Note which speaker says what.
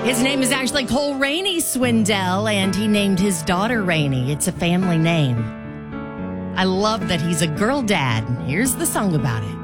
Speaker 1: His name is actually Cole Rainey Swindell, and he named his daughter Rainey. It's a family name. I love that he's a girl dad. Here's the song about it.